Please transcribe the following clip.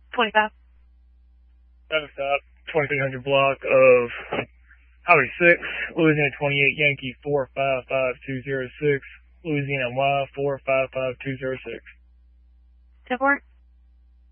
25. 7 stop, 2300 block of Highway 6, Louisiana 28 Yankee 455206, Louisiana Y 455206. 10-4.